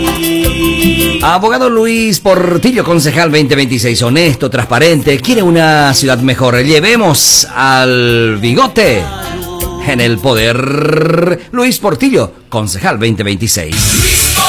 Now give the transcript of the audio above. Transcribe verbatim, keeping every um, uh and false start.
Abogado Luis Portillo, concejal veinte veintiséis, honesto, transparente, quiere una ciudad mejor. Llevemos al bigote en el poder. Luis Portillo, concejal veinte veintiséis.